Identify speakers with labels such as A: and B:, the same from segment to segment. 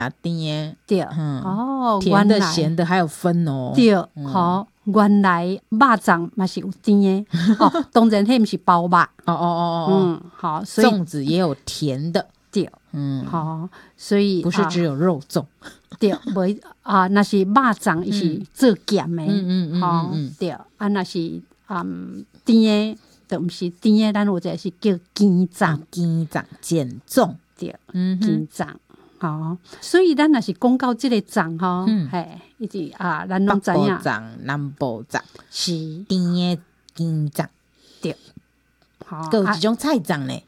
A: 甜
B: 对，
A: 甜的咸的还有分哦。
B: 对，原来肉粽嘛是有甜的当然迄不是包肉好，所以
A: 粽子也有甜的。
B: 对，所以
A: 不是只有肉粽。
B: 对，那是肉粽伊是做咸的，对，那是甜的就不是甜的，咱有一个是叫甜粽，
A: 碱粽，
B: 对，甜粽。所以咱若是讲到这个粽一直咱拢知影，
A: 北部粽、南部粽
B: 是
A: 甜的甜粽，
B: 对，
A: 还有一种菜粽呢。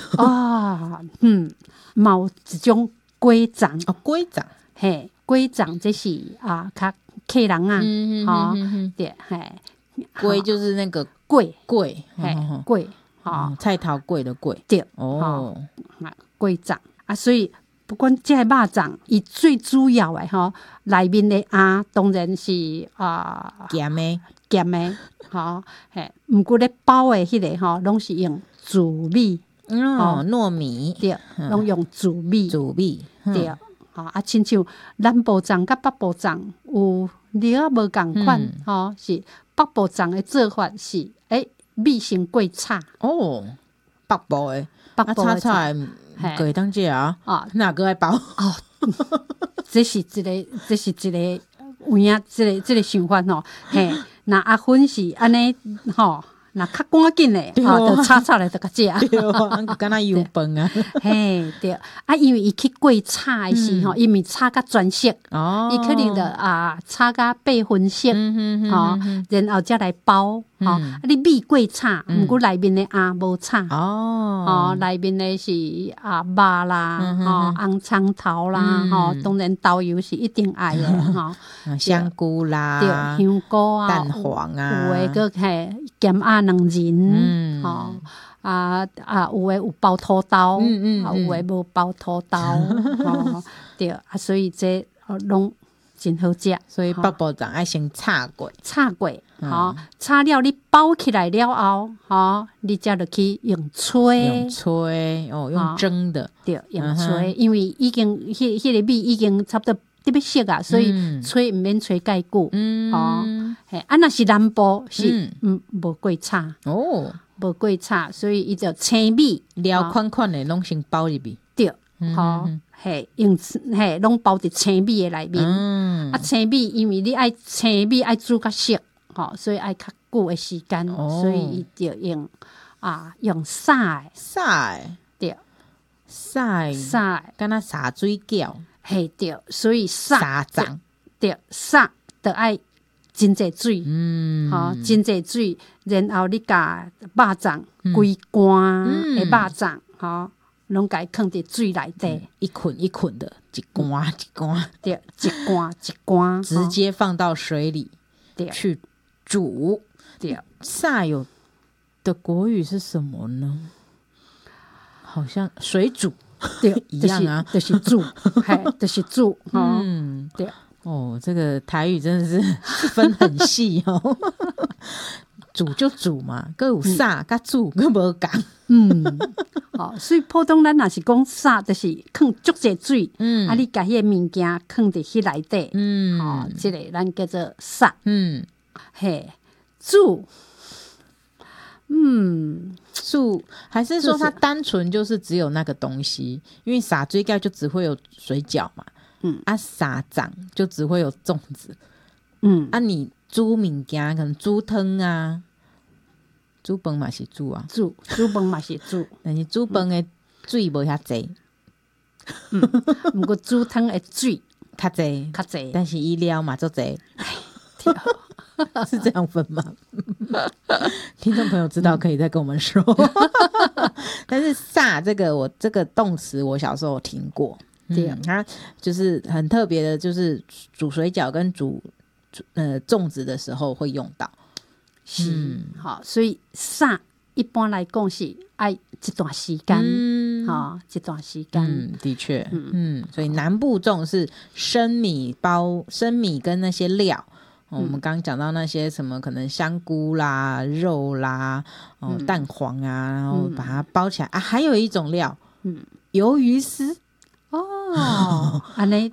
B: 嘛有一种粿粽，
A: 粿粽，
B: 粿粽这是较客人对，
A: 粿就是那个
B: 粿，
A: 菜头粿的粿，
B: 对，粿粽所以不管这个肉粽，伊最主要的内面的当然是
A: 咸的，
B: 毋过咧包的迄个拢是用糯米，
A: 糯米，
B: 对，拢用糯米，对，亲像南部粽甲北部粽有了无共款，是北部粽的做法是米先过炒，
A: 北部的炒的可以当这哪个爱包？
B: 这是一个有影，这个想法那阿芬是安尼那较赶紧的就炒来就较食，
A: 对敢若油饭啊，
B: 对因为伊去过炒的时因为炒甲全色，伊可能就炒甲8分色，然后才来包，你米过炒，毋过内面的无炒，内面的是肉啦，红葱头啦，当然豆油是一定爱的，
A: 香菇啦，
B: 对，香菇
A: 蛋黄
B: 有的个咸两仁，有的有包土豆，有的无包土豆，对所以这拢真好食。
A: 所以北部粽爱先炒过，
B: 炒了你包起来了后，你才就去用吹，
A: 用蒸的，
B: 对，用吹，因为已经迄个米已经差不多特别熟所以吹毋免吹介久，若是南部是无过炒，无过炒，所以伊就青米
A: 料款款的拢先包入去，
B: 对，用拢包伫青米的内面，青米因为你爱青米爱煮较熟，所以爱较久的时间，所以伊就用撒的，对，
A: 撒敢若洒水饺，
B: 对，所以
A: 撒粽，
B: 对，撒就爱真侪水，真侪水，然后你甲肉粽规罐的肉粽，拢甲伊放伫水内底，
A: 一捆一捆的，一罐一罐，
B: 对，一罐一罐，
A: 直接放到水里去煮。
B: 对，
A: 撒有的国语是什么呢？好像水煮，
B: 对，
A: 一样
B: 就是煮，就是煮，对。
A: 这个台语真的是分很细煮就煮嘛，还有撒跟煮还无同，
B: 所以普通咱若是讲撒，就是放足侪水，你甲迄个物件放伫迄内底，这个咱叫做撒，煮，
A: 煮还是说它单纯就是只有那个东西？因为撒水饺就只会有水饺嘛，撒粽就只会有粽子，你煮物件可能煮汤啊，煮饭嘛是煮啊，
B: 煮饭嘛是煮，
A: 但是煮饭的水无遐济，
B: 不过煮汤的水
A: 较济，但是伊料嘛足济，是这样分吗？听众朋友知道可以再跟我们说。但是撒这个我这个动词我小时候有听过，它就是很特别的，就是煮水饺跟煮粽子的时候会用到，
B: 好，所以撒一般来讲是爱一段时间，一段时间，
A: 的确，所以南部粽是生米跟那些料。我们刚刚讲到那些什么可能香菇啦、肉啦、蛋黄啊，然后把它包起来还有一种料，鱿鱼丝。
B: 安尼